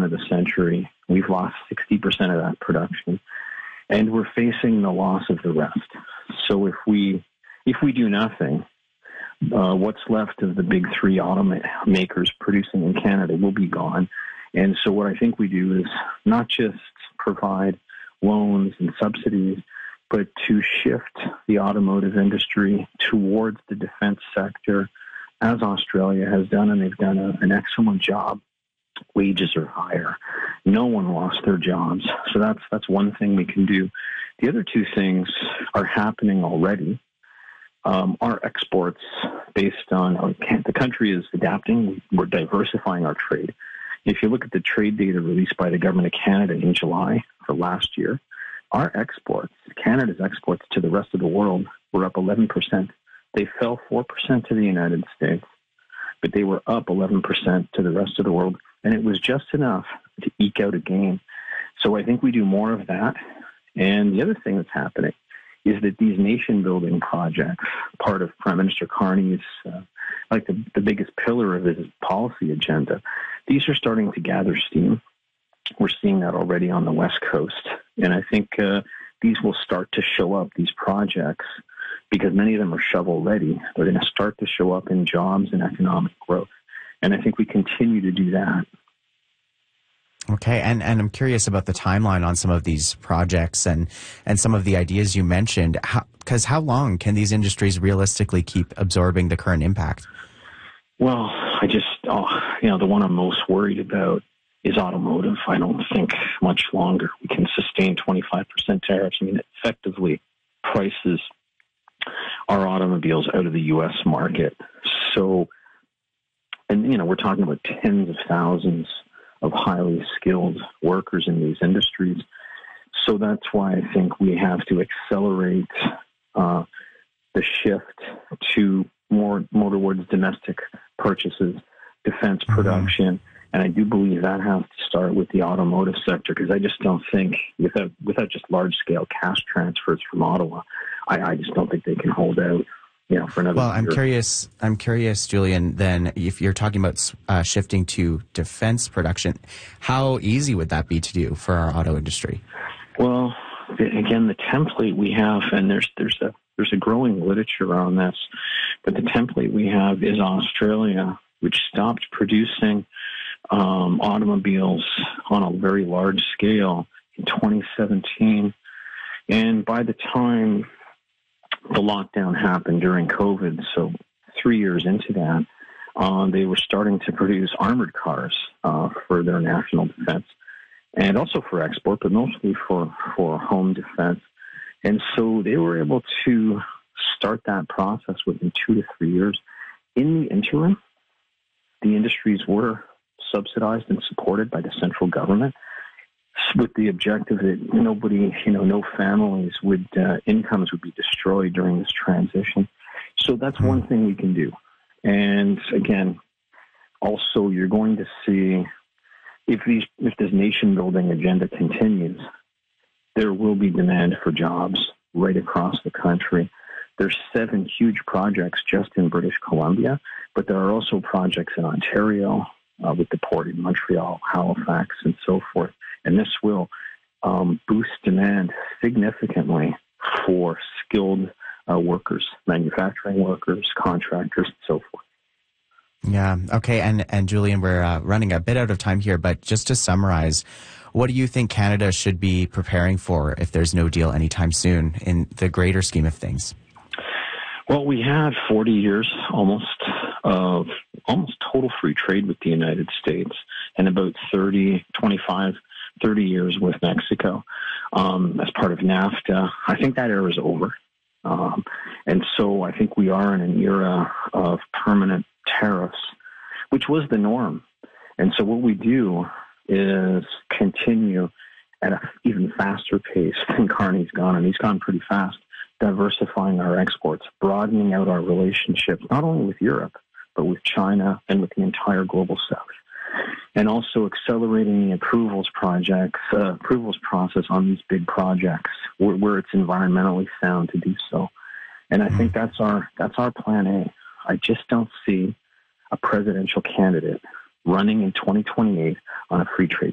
of the century. We've lost 60% of that production, and we're facing the loss of the rest. So if we do nothing, what's left of the big three automakers producing in Canada will be gone. And so what I think we do is not just provide loans and subsidies, but to shift the automotive industry towards the defense sector, as Australia has done, and they've done an excellent job. Wages are higher. No one lost their jobs. So that's one thing we can do. The other two things are happening already. Our exports, based on the country is adapting. We're diversifying our trade. If you look at the trade data released by the Government of Canada in July for last year, our exports, Canada's exports to the rest of the world, were up 11%. They fell 4% to the United States, but they were up 11% to the rest of the world, and it was just enough to eke out a gain. So I think we do more of that. And the other thing that's happening is that these nation-building projects, part of Prime Minister Carney's, the biggest pillar of his policy agenda, these are starting to gather steam. We're seeing that already on the West Coast. And I think these will start to show up, these projects, because many of them are shovel-ready. They're going to start to show up in jobs and economic growth. And I think we continue to do that. Okay, and I'm curious about the timeline on some of these projects and some of the ideas you mentioned. Because how long can these industries realistically keep absorbing the current impact? Well, the one I'm most worried about is automotive. I don't think much longer we can sustain 25% tariffs. I mean, it effectively prices our automobiles out of the U.S. market. So, and we're talking about tens of thousands of highly skilled workers in these industries. So that's why I think we have to accelerate the shift to more towards domestic purchases, defense production. And I do believe that has to start with the automotive sector, because I just don't think, without just large-scale cash transfers from Ottawa, I just don't think they can hold out, for another year. I'm curious, Julian, then, if you're talking about shifting to defense production, how easy would that be to do for our auto industry? Well, again, the template we have, and there's a growing literature on this, but the template we have is Australia, which stopped producing automobiles on a very large scale in 2017. And by the time the lockdown happened during COVID, so 3 years into that, they were starting to produce armored cars for their national defense, and also for export, but mostly for home defense. And so they were able to start that process within 2 to 3 years. In the interim, the industries were subsidized and supported by the central government, with the objective that nobody, no families incomes would be destroyed during this transition. So that's one thing we can do. And again, also you're going to see, if this nation building agenda continues, there will be demand for jobs right across the country. There's 7 huge projects just in British Columbia, but there are also projects in Ontario, with the port in Montreal, Halifax, and so forth. And this will boost demand significantly for skilled workers, manufacturing workers, contractors, and so forth. Yeah. Okay. And Julian, we're running a bit out of time here, but just to summarize, what do you think Canada should be preparing for if there's no deal anytime soon in the greater scheme of things? Well, we had 40 years almost of total free trade with the United States, and about 30 years with Mexico as part of NAFTA. I think that era is over. And so I think we are in an era of permanent tariffs, which was the norm. And so what we do is continue at an even faster pace than Carney's gone, and he's gone pretty fast, diversifying our exports, broadening out our relationships, not only with Europe, but with China and with the entire global south. And also accelerating the approvals process on these big projects where it's environmentally sound to do so. And I think that's our plan A. I just don't see a presidential candidate running in 2028 on a free trade